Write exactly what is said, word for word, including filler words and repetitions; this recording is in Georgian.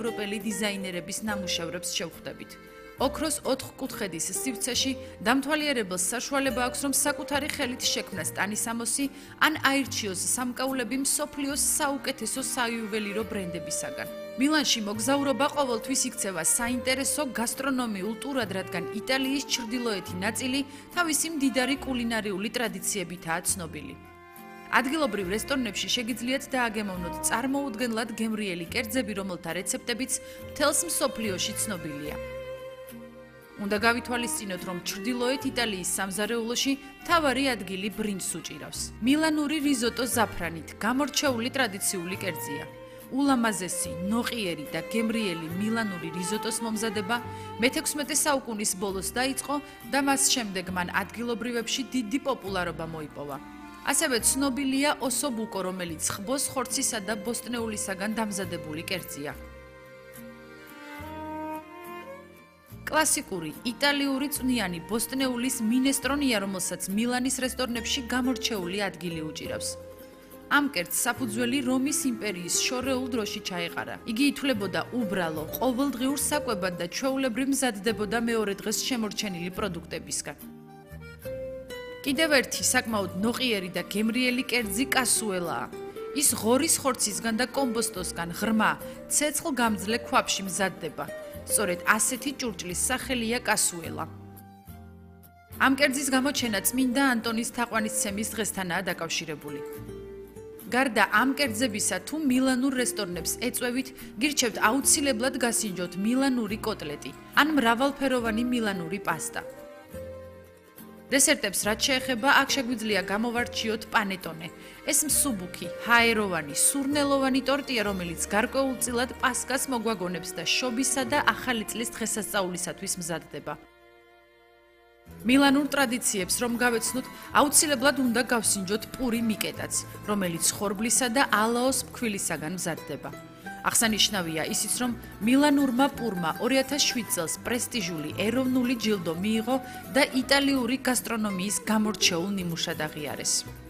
ევროპელი დიზაინერების ნამუშევრებს შევხვდებით. ოქროს ოთხკუთხედის სივრცეში დამთვალიერებელს საშუალება აქვს, რომ საკუთარი ხელით შექმნას ტანისამოსი ან აირჩიოს სამკაულები მსოფლიოს საუკეთესო საიუველირო ბრენდებისაგან. მილანში მოგზაურობა ყოველთვის იქცევა საინტერესო გასტრონომიულ ტურად, რადგან იტალიის ჩრდილოეთი ნაწილი თავისი მდიდარი კულინარიული ტრადიციებითაა ცნობილი. ადგილობრივ რესტორნებში შეგიძლიათ დააგემოვნოთ წარმოუდგენლად გემრიელი კერძები, რომელთა რეცეპტებიც მთელს მსოფლიოში ცნობილია. უნდა გავითვალისწინოთ, რომ ჩრდილოეთ იტალიის სამზარეულოში მთავარი ადგილი ბრინჯს უჭირავს. მილანური რიზოტო ზაფრანით გამორჩეული ტრადიციული კერძია. ულამაზესი, ნოყიერი და გემრიელი მილანური რიზოტოს მომზადება მეთექვსმეტე საუკუნის ბოლოს დაიწყო და მას შემდეგ მან ადგილობრივებში დიდი პოპულარობა მოიპოვა. ასევე ცნობილია ოსობუკო, რომელიც ხბოს ხორცისა და ბოსტნეულისაგან დამზადებული კერძია. კლასიკური იტალიური წვნიანი ბოსტნეულის მინესტრონია, რომელსაც მილანის რესტორნებში გამორჩეული ადგილი უჭირავს. ამ კერძს საფუძველი რომის იმპერიის შორეულ დროში ჩაეყარა. იგი ითვლებოდა უბრალო, ყოველდღიურ საკვებად და ჩვეულებრივ მზადდებოდა მეორე დღეს შემორჩენილი პროდუქტებისგან. კიდევ ერთი საკმაოდ ნოყიერი და გემრიელი კერძი კასუელაა. ის ღორის ხორცისგან და კომბოსტოსგან ღრმა, ცეცხლგამძლე ქვაბში მზადდება. სწორედ ასეთი ჭურჭლის სახელია კასუელა. ამ კერძის გამოჩენა წმინდა ანტონის თაყვანისცემის დღესთანაა დაკავშირებული. გარდა ამ კერძებისა, თუ მილანურ რესტორნებს ეწვევით, გირჩევთ აუცილებლად გასინჯოთ მილანური კოტლეტი ან მრავალფეროვანი მილანური პასტა. დესერტებს რაც შეეხება, აქ შეგვიძლია გამოვარჩიოთ პანეტონე. ეს მსუბუქი, ჰაეროვანი, სურნელოვანი ტორტია, რომელიც გარკვეულწილად პასკას მოგვაგონებს და შობისა და ახალი წლის დღესასწაულისათვის მზადდება. მილანურ ტრადიციებს რომ გავეცნოთ, აუცილებლად უნდა გავსინჯოთ პური მიკეტაც, რომელიც ხორბლისა და ალაოს ფქვილისაგან მზადდება. აღსანიშნავია ისიც, რომ მილანურმა პურმა ორი ათას შვიდ წელს პრესტიჟული ეროვნული ჯილდო მიიღო და იტალიური გასტრონომიის გამორჩეულ ნიმუშად აღიარეს.